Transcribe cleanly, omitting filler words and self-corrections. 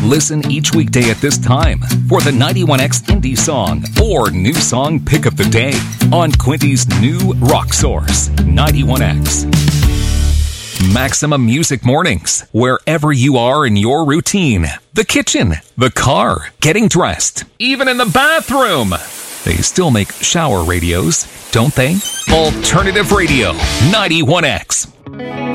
Listen each weekday at this time for the 91X Indie Song or New Song Pick of the Day on Quinty's new rock source, 91X. Maximum Music Mornings, wherever you are in your routine, the kitchen, the car, getting dressed, even in the bathroom. They still make shower radios, don't they? Alternative Radio, 91X.